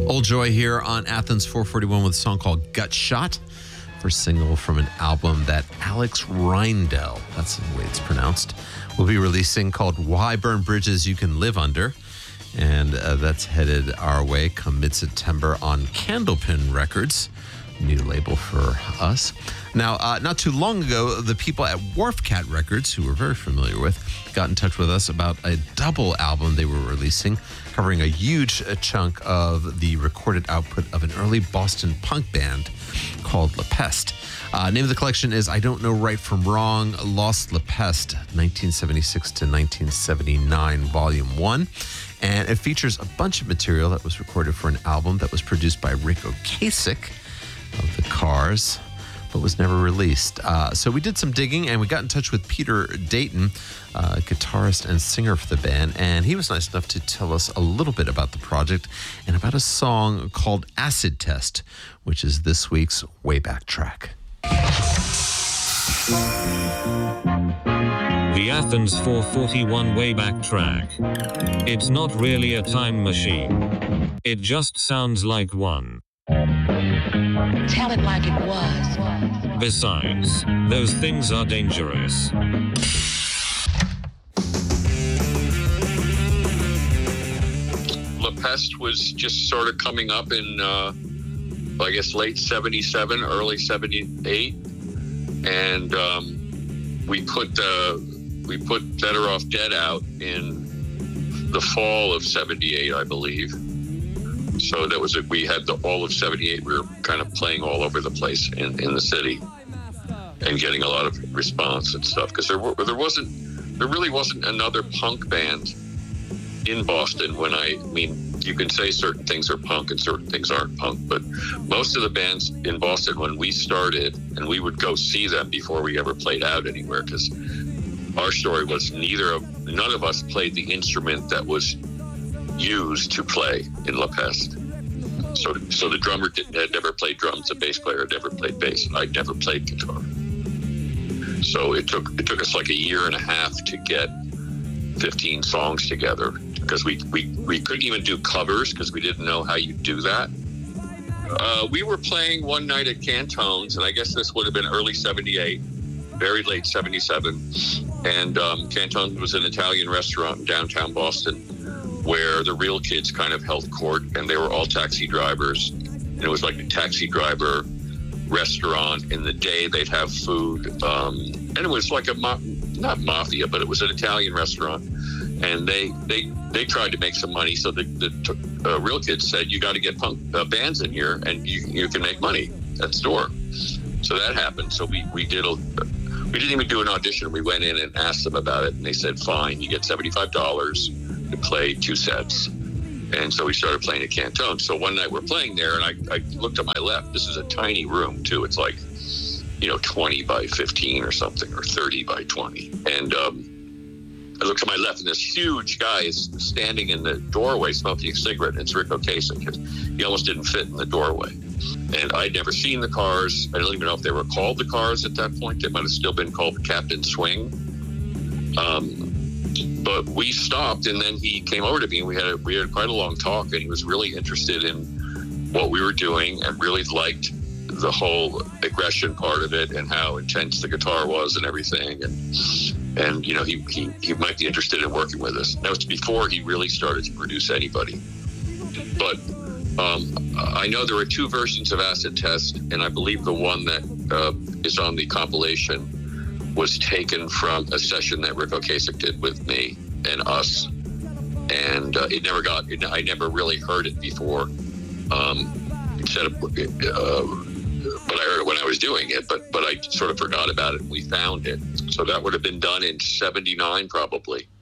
Old Joy here on Athens 441 with a song called Gut Shot, first single from an album that Alex Reindel, that's the way it's pronounced, will be releasing called Why Burn Bridges You Can Live Under. And that's headed our way come mid-September on Candlepin Records, new label for us. Now, not too long ago, the people at Wharf Cat Records, who we're very familiar with, got in touch with us about a double album they were releasing, covering a huge chunk of the recorded output of an early Boston punk band called La Peste. Name of the collection is I Don't Know Right from Wrong, Lost La Peste, 1976 to 1979, Volume 1. And it features a bunch of material that was recorded for an album that was produced by Rick Ocasek of the Cars, but was never released. So we did some digging, and we got in touch with Peter Dayton, guitarist and singer for the band, and he was nice enough to tell us a little bit about the project and about a song called Acid Test, which is this week's Wayback Track. The Athens 441 Wayback Track. It's not really a time machine. It just sounds like one. Tell it like it was. Besides, those things are dangerous. La Peste was just sort of coming up in, I guess, late 77, early 78. And we put Better Off Dead out in the fall of 78, I believe. So that was it. We had all of 78. We were kind of playing all over the place in the city and getting a lot of response and stuff. Because there really wasn't another punk band in Boston. You can say certain things are punk and certain things aren't punk, but most of the bands in Boston when we started, and we would go see them before we ever played out anywhere, because our story was none of us played the instrument that was used to play in La Peste. So the drummer had never played drums, the bass player had never played bass, and I'd never played guitar. So it took us like a year and a half to get 15 songs together, because we couldn't even do covers because we didn't know how you do that. We were playing one night at Cantone's, and I guess this would have been early 78, very late 77. And Cantone's was an Italian restaurant in downtown Boston where the Real Kids kind of held court, and they were all taxi drivers. And it was like a taxi driver restaurant. In the day, they'd have food. And it was like not mafia, but it was an Italian restaurant. And they tried to make some money. So the Real Kids said, you got to get punk bands in here and you can make money at the store. So that happened. So we didn't even do an audition. We went in and asked them about it, and they said, fine, you get $75 to play 2 sets. And so we started playing at Cantone. So one night we're playing there, and I looked to my left. This is a tiny room, too. It's like, 20 by 15 or something, or 30 by 20. And I looked to my left, and this huge guy is standing in the doorway smoking a cigarette. And it's Rick Ocasek. He almost didn't fit in the doorway. And I'd never seen the Cars. I don't even know if they were called the Cars at that point. They might have still been called the Captain Swing. But we stopped, and then he came over to me, and we had quite a long talk, and he was really interested in what we were doing and really liked the whole aggression part of it and how intense the guitar was and everything. And he might be interested in working with us. That was before he really started to produce anybody. But I know there were 2 versions of Acid Test, and I believe the one that is on the compilation was taken from a session that Rick Ocasek did with me and us. And I never really heard it before. But I heard it when I was doing it, but I sort of forgot about it. We found it. So that would have been done in 79 probably.